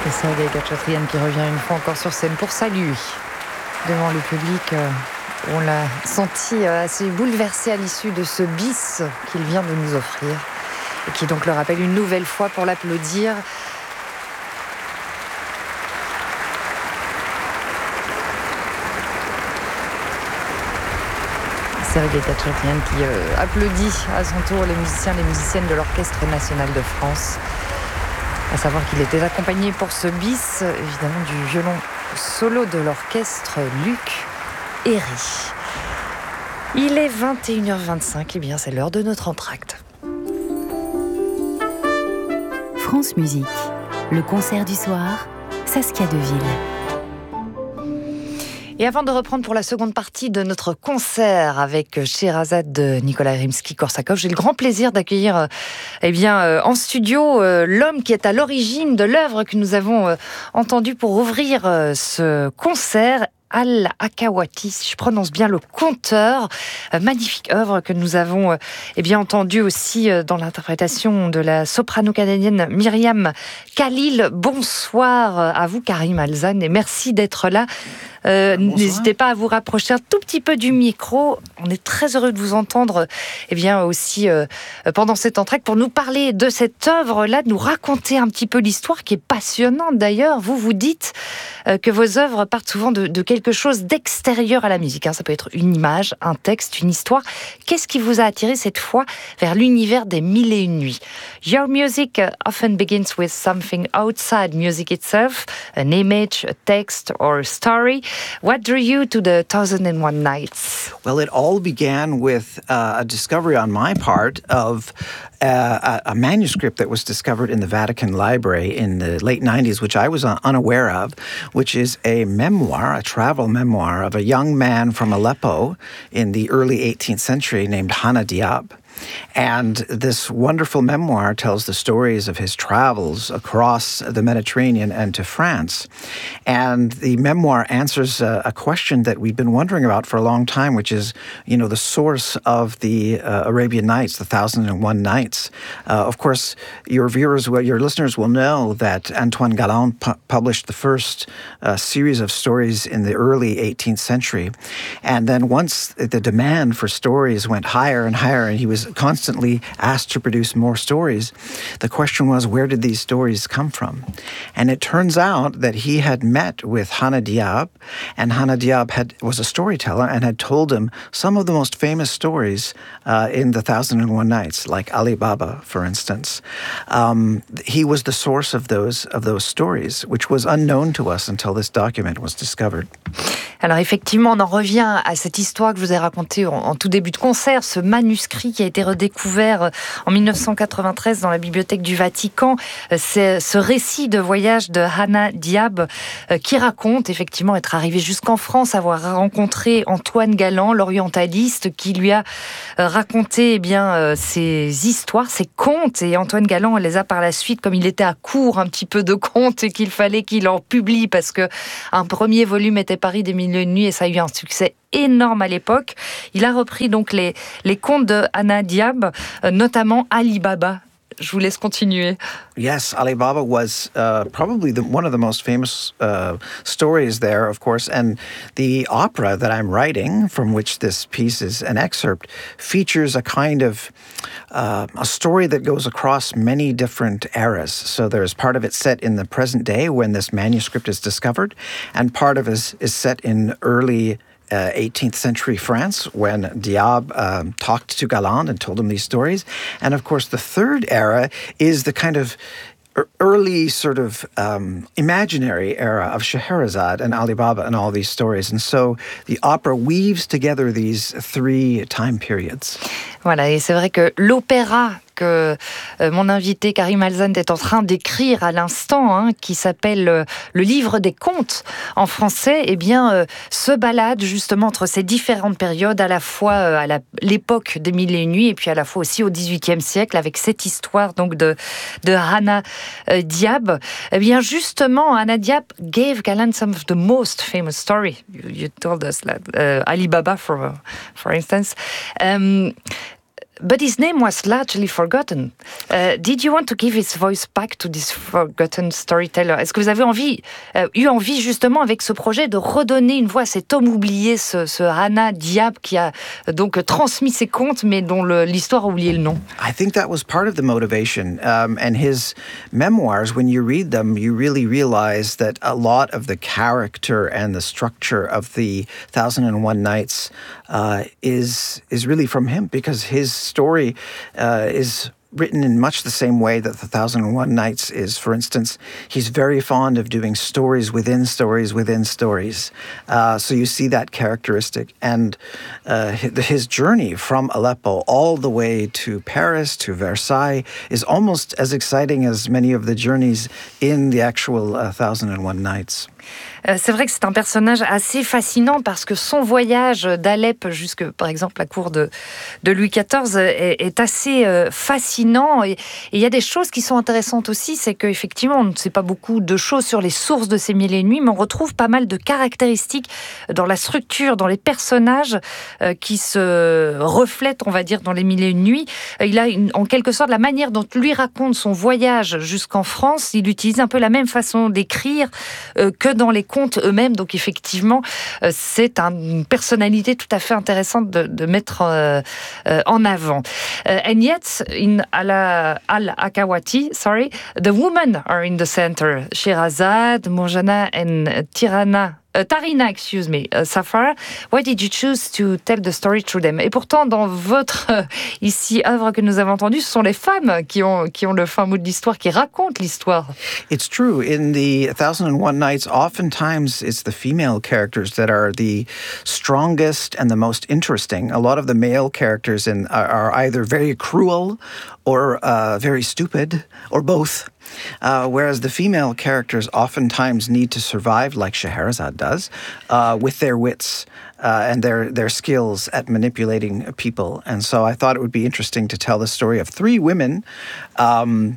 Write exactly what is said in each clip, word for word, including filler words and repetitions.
Et Sergueï Khatchatryan qui revient une fois encore sur scène pour saluer devant le public. Euh, on l'a senti euh, assez bouleversé à l'issue de ce bis qu'il vient de nous offrir et qui donc le rappelle une nouvelle fois pour l'applaudir. Sergueï Khatchatryan qui euh, applaudit à son tour les musiciens et les musiciennes de l'Orchestre National de France. À savoir qu'il était accompagné pour ce bis, évidemment, du violon solo de l'orchestre Luc Héry. Il est vingt et une heures vingt-cinq, et bien c'est l'heure de notre entracte. France Musique, le concert du soir, Saskia Deville. Et avant de reprendre pour la seconde partie de notre concert avec Sherazade de Nikolai Rimsky-Korsakov, j'ai le grand plaisir d'accueillir eh bien, en studio l'homme qui est à l'origine de l'œuvre que nous avons entendue pour ouvrir ce concert. Al-Akawati, si je prononce bien, le conteur, euh, magnifique œuvre que nous avons euh, eh bien entendu aussi euh, dans l'interprétation de la soprano canadienne Myriam Khalil. Bonsoir à vous Karim Alzan et merci d'être là. Euh, n'hésitez pas à vous rapprocher un tout petit peu du micro. On est très heureux de vous entendre eh bien aussi euh, pendant cet entracte pour nous parler de cette œuvre-là, de nous raconter un petit peu l'histoire qui est passionnante d'ailleurs. Vous vous dites euh, que vos œuvres partent souvent de, de quelque chose d'extérieur à la musique. Hein. Ça peut être une image, un texte, une histoire. Qu'est-ce qui vous a attiré cette fois vers l'univers des mille et une nuits? Your music often begins with something outside music itself, an image, a text or a story. What drew you to the Thousand and One Nights? Well, it all began with uh, a discovery on my part of uh, a, a manuscript that was discovered in the Vatican Library in the late nineties, which I was uh, unaware of, which is a memoir, a travel memoir of a young man from Aleppo in the early eighteenth century named Hana Diab. And this wonderful memoir tells the stories of his travels across the Mediterranean and to France. And the memoir answers a, a question that we've been wondering about for a long time, which is, you know, the source of the uh, Arabian Nights, the Thousand and One Nights. Uh, of course, your viewers, well, your listeners will know that Antoine Galland pu- published the first uh, series of stories in the early eighteenth century. And then once the demand for stories went higher and higher, and he was constantly asked to produce more stories, the question was, where did these stories come from? And it turns out that he had met with Hana Diab, and Hana Diab had, was a storyteller and had told him some of the most famous stories uh, in the Thousand and One Nights, like Ali Baba, for instance. Um, he was the source of those, of those stories, which was unknown to us until this document was discovered. Alors effectivement, on en revient à cette histoire que je vous ai racontée en, en tout début de concert, ce manuscrit qui a été redécouvert en dix-neuf cent quatre-vingt-treize dans la bibliothèque du Vatican. C'est ce récit de voyage de Hana Diab qui raconte effectivement être arrivé jusqu'en France, avoir rencontré Antoine Galland, l'orientaliste, qui lui a raconté eh bien ses histoires, ses contes. Et Antoine Galland les a par la suite, comme il était à court un petit peu de contes et qu'il fallait qu'il en publie parce que un premier volume était Paris des mille et une nuits et ça a eu un succès énorme à l'époque. Il a repris donc les, les contes de Hana Diab, notamment Ali Baba. Je vous laisse continuer. Yes, Ali Baba was uh, probably the, one of the most famous uh, stories there, of course, and the opera that I'm writing, from which this piece is an excerpt, features a kind of uh, a story that goes across many different eras. So there's part of it set in the present day when this manuscript is discovered, and part of it is, is set in early Uh, eighteenth century France when Diab um, talked to Galland and told him these stories. And of course, the third era is the kind of early sort of um, imaginary era of Scheherazade and Ali Baba and all these stories. And so the opera weaves together these three time periods. Voilà, et c'est vrai que l'opéra que euh, mon invité Karim Alzan est en train d'écrire à l'instant, hein, qui s'appelle euh, Le Livre des Contes en français, eh bien, euh, se balade justement entre ces différentes périodes, à la fois euh, à la, l'époque des Mille et Une Nuits et puis à la fois aussi au dix-huitième siècle, avec cette histoire donc de, de Hana euh, Diab. Eh bien, justement, Hana Diab gave Galland some of the most famous story. You, you told us that, uh, Ali Baba, for, for instance. Um, but his name was largely forgotten. Uh, did you want to give his voice back to this forgotten storyteller? Est-ce que vous avez envie, euh, eu envie justement avec ce projet de redonner une voix à cet homme oublié, ce, ce Rana Diab qui a donc transmis ses contes, mais dont le, l'histoire a oublié le nom? I think that was part of the motivation. Um, and his memoirs, when you read them, you really realize that a lot of the character and the structure of the Thousand and One Nights uh, is is really from him, because his story uh, is written in much the same way that The Thousand and One Nights is. For instance, he's very fond of doing stories within stories within stories. Uh, so you see that characteristic. And uh, his journey from Aleppo all the way to Paris, to Versailles, is almost as exciting as many of the journeys in the actual uh, Thousand and One Nights. C'est vrai que c'est un personnage assez fascinant parce que son voyage d'Alep jusque, par exemple, la cour de, de Louis quatorze est, est assez euh, fascinant. Et il y a des choses qui sont intéressantes aussi, c'est qu'effectivement, on ne sait pas beaucoup de choses sur les sources de ces Mille et Une Nuits, mais on retrouve pas mal de caractéristiques dans la structure, dans les personnages euh, qui se reflètent, on va dire, dans les Mille et Une Nuits. Il a une, en quelque sorte la manière dont lui raconte son voyage jusqu'en France. Il utilise un peu la même façon d'écrire euh, que dans les contes eux-mêmes, donc effectivement, euh, c'est un, une personnalité tout à fait intéressante de, de mettre euh, euh, en avant. Uh, and yet, in Ala, Al-Akawati, sorry, the women are in the center. Sherazade, Mourjana and Tirana. Uh, Tarina, excuse me, uh, Safar, why did you choose to tell the story through them? Et pourtant, dans votre euh, ici œuvre que nous avons entendue, ce sont les femmes qui ont qui ont le fin mot de l'histoire, qui racontent l'histoire. It's true. In the Thousand and One Nights, oftentimes it's the female characters that are the strongest and the most interesting. A lot of the male characters in are, are either very cruel or uh, very stupid, or both. Uh, whereas the female characters oftentimes need to survive, like Scheherazade does, uh, with their wits uh, and their, their skills at manipulating people. And so I thought it would be interesting to tell the story of three women um,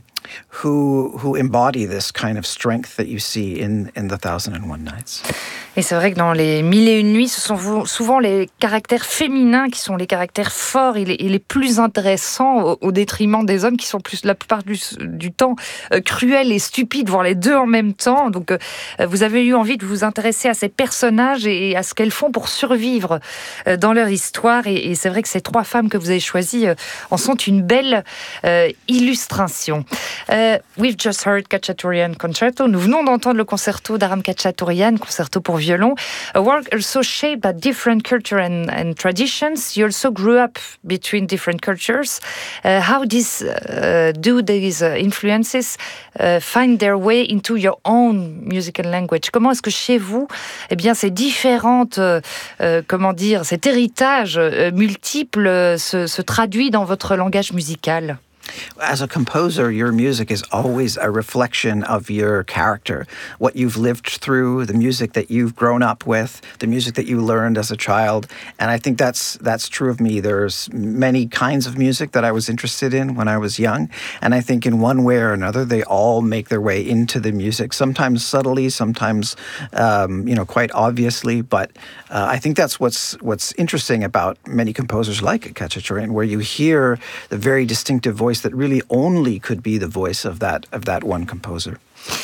who who embody this kind of strength that you see in, in The Thousand and One Nights. Et c'est vrai que dans les Mille et Une Nuits, ce sont souvent les caractères féminins qui sont les caractères forts et les, et les plus intéressants au, au détriment des hommes qui sont plus, la plupart du, du temps euh, cruels et stupides, voire les deux en même temps. Donc euh, vous avez eu envie de vous intéresser à ces personnages et, et à ce qu'elles font pour survivre euh, dans leur histoire. Et, et c'est vrai que ces trois femmes que vous avez choisies euh, en sont une belle euh, illustration. Uh, we've just heard Khachaturian Concerto. Nous venons d'entendre le concerto d'Aram Khachaturian, concerto pour violon. A work also shaped by different culture and, and traditions. You also grew up between different cultures. Uh, how this, uh, do these uh, influences uh, find their way into your own musical language? Comment est-ce que chez vous, eh bien, ces différentes, euh, euh, comment dire, cet héritage euh, multiple euh, se, se traduit dans votre langage musical? As a composer, your music is always a reflection of your character, what you've lived through, the music that you've grown up with, the music that you learned as a child. And I think that's that's true of me. There's many kinds of music that I was interested in when I was young. And I think in one way or another, they all make their way into the music, sometimes subtly, sometimes, um, you know, quite obviously. But uh, I think that's what's what's interesting about many composers like Khachaturian, where you hear the very distinctive voice that really only could be the voice of that of that one composer.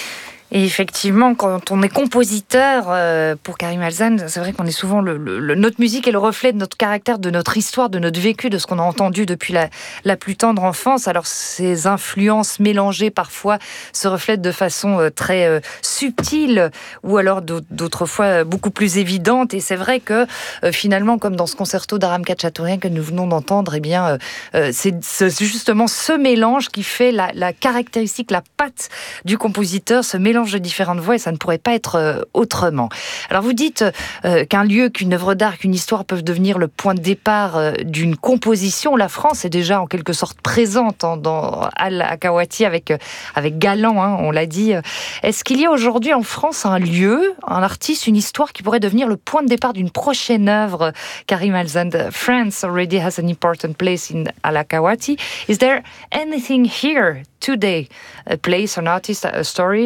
Et effectivement, quand on est compositeur euh, pour Karim Alzan, c'est vrai qu'on est souvent le, le, notre musique est le reflet de notre caractère, de notre histoire, de notre vécu, de ce qu'on a entendu depuis la, la plus tendre enfance. Alors ces influences mélangées parfois se reflètent de façon euh, très euh, subtile ou alors d'autres fois beaucoup plus évidente. Et c'est vrai que euh, finalement, comme dans ce concerto d'Aram Khachaturian que nous venons d'entendre, eh bien euh, c'est, c'est justement ce mélange qui fait la, la caractéristique, la patte du compositeur, ce mélange de différentes voix, et ça ne pourrait pas être euh, autrement. Alors vous dites euh, qu'un lieu, qu'une œuvre d'art, qu'une histoire peuvent devenir le point de départ euh, d'une composition. La France est déjà en quelque sorte présente hein, dans Al-Akawati avec, euh, avec Galan, hein, on l'a dit. Est-ce qu'il y a aujourd'hui en France un lieu, un artiste, une histoire qui pourrait devenir le point de départ d'une prochaine œuvre? Karim Alzan, France already has an important place in Al-Akawati. Is there anything here today, a place, an artist, a story, I don't know,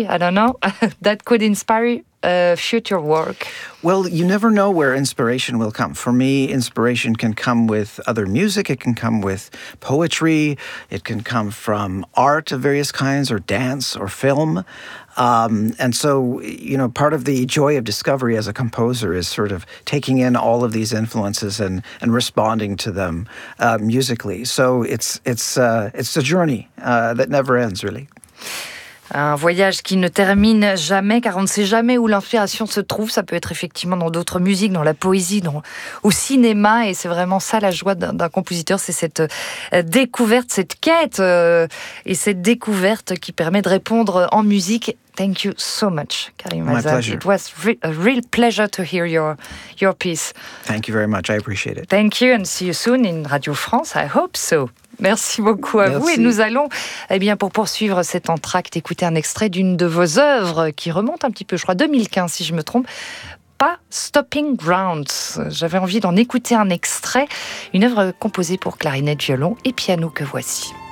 hein, that could inspire uh, future work? Well, you never know where inspiration will come. For me, inspiration can come with other music, it can come with poetry, it can come from art of various kinds, or dance, or film. Um, and so, you know, part of the joy of discovery as a composer is sort of taking in all of these influences and, and responding to them uh, musically. So it's, it's, uh, it's a journey uh, that never ends, really. Un voyage qui ne termine jamais, car on ne sait jamais où l'inspiration se trouve. Ça peut être effectivement dans d'autres musiques, dans la poésie, dans, au cinéma. Et c'est vraiment ça la joie d'un, d'un compositeur, c'est cette euh, découverte, cette quête euh, et cette découverte qui permet de répondre en musique. Thank you so much, Karim Azad. It was re- a real pleasure to hear your, your piece. Thank you very much. I appreciate it. Thank you and see you soon in Radio France. I hope so. Merci beaucoup à Merci. vous. Et nous allons, eh bien, pour poursuivre cet entracte, écouter un extrait d'une de vos œuvres qui remonte un petit peu, je crois, deux mille quinze, si je me trompe. Pas Stopping Grounds. J'avais envie d'en écouter un extrait. Une œuvre composée pour clarinette, violon et piano que voici.